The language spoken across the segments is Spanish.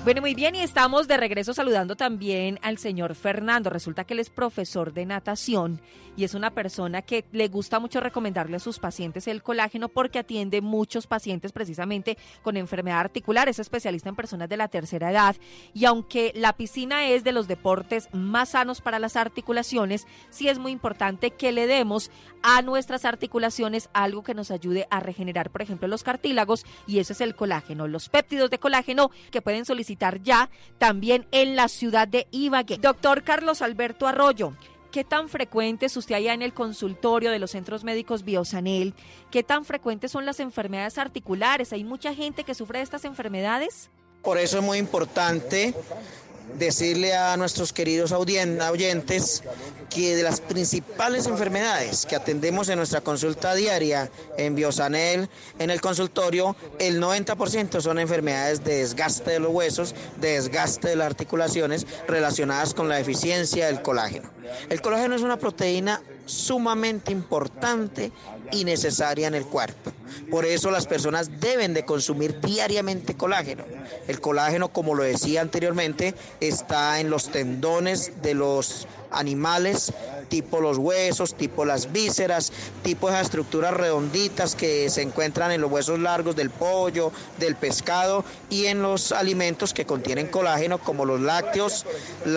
Bueno, muy bien, y estamos de regreso saludando también al señor Fernando. Resulta que él es profesor de natación y es una persona que le gusta mucho recomendarle a sus pacientes el colágeno porque atiende muchos pacientes precisamente con enfermedad articular. Es especialista en personas de la tercera edad y aunque la piscina es de los deportes más sanos para las articulaciones, sí es muy importante que le demos a nuestras articulaciones algo que nos ayude a regenerar, por ejemplo, los cartílagos, y eso es el colágeno, los péptidos de colágeno que pueden solicitar ya también en la ciudad de Ibagué. Doctor Carlos Alberto Arroyo, ¿qué tan frecuente es usted allá en el consultorio de los centros médicos Biosanel? ¿Qué tan frecuentes son las enfermedades articulares? ¿Hay mucha gente que sufre de estas enfermedades? Por eso es muy importante decirle a nuestros queridos oyentes que de las principales enfermedades que atendemos en nuestra consulta diaria en Biosanel, en el consultorio, el 90% son enfermedades de desgaste de los huesos, de desgaste de las articulaciones relacionadas con la deficiencia del colágeno. El colágeno es una proteína sumamente importante y necesaria en el cuerpo. Por eso las personas deben de consumir diariamente colágeno. El colágeno, como lo decía anteriormente, está en los tendones de los animales, tipo los huesos, tipo las vísceras, tipo esas estructuras redonditas que se encuentran en los huesos largos del pollo, del pescado, y en los alimentos que contienen colágeno, como los lácteos,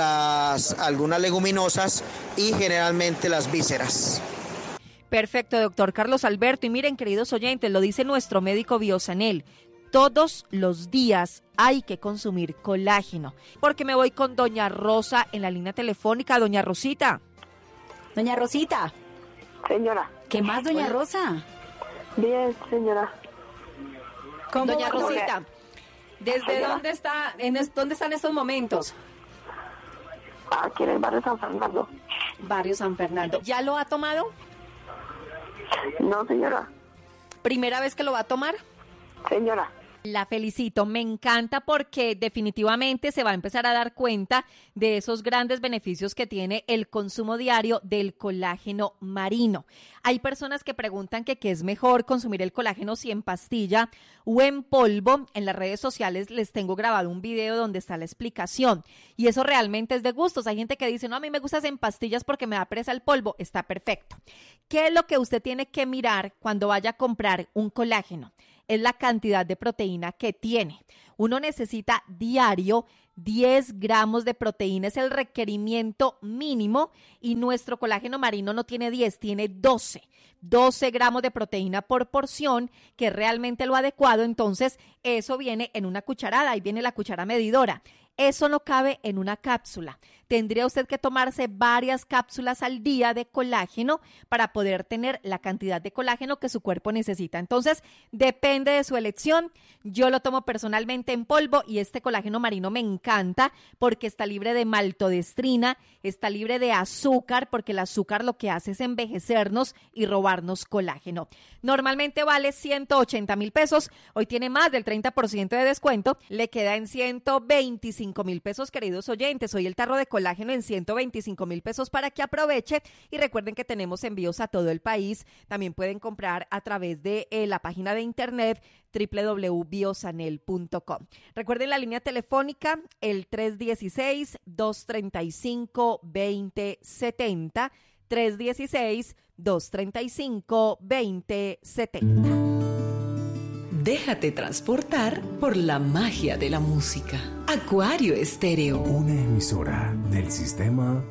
algunas leguminosas y generalmente las vísceras. Perfecto, doctor Carlos Alberto. Y miren, queridos oyentes, lo dice nuestro médico Biosanel. Todos los días hay que consumir colágeno. Porque me voy con doña Rosa en la línea telefónica. Doña Rosita. Doña Rosita. Señora. ¿Qué más, doña Rosa? Bien, señora. ¿Cómo doña Rosita? ¿Desde dónde está? ¿Dónde están estos momentos? Aquí en el barrio San Fernando. Barrio San Fernando. ¿Ya lo ha tomado? No, señora. ¿Primera vez que lo va a tomar? Señora. La felicito, me encanta porque definitivamente se va a empezar a dar cuenta de esos grandes beneficios que tiene el consumo diario del colágeno marino. Hay personas que preguntan que qué es mejor consumir el colágeno, si en pastilla o en polvo. En las redes sociales les tengo grabado un video donde está la explicación y eso realmente es de gustos. Hay gente que dice, no, a mí me gusta en pastillas porque me da pereza el polvo. Está perfecto. ¿Qué es lo que usted tiene que mirar cuando vaya a comprar un colágeno? Es la cantidad de proteína que tiene. Uno necesita diario 10 gramos de proteína, es el requerimiento mínimo, y nuestro colágeno marino no tiene 10, tiene 12 gramos de proteína por porción, que es realmente lo adecuado. Entonces eso viene en una cucharada, ahí viene la cuchara medidora. Eso no cabe en una cápsula. Tendría usted que tomarse varias cápsulas al día de colágeno para poder tener la cantidad de colágeno que su cuerpo necesita. Entonces, depende de su elección. Yo lo tomo personalmente en polvo y este colágeno marino me encanta porque está libre de maltodestrina, está libre de azúcar, porque el azúcar lo que hace es envejecernos y robarnos colágeno. Normalmente vale 180,000 pesos. Hoy tiene más del 30% de descuento. Le queda en 125,000 pesos, queridos oyentes. Hoy el tarro de colágeno en 125,000 pesos para que aproveche. Y recuerden que tenemos envíos a todo el país. También pueden comprar a través de la página de internet www.biosanel.com. Recuerden la línea telefónica, el 316-235-2070. 316-235-2070. Déjate transportar por la magia de la música. Acuario Estéreo. Una emisora del sistema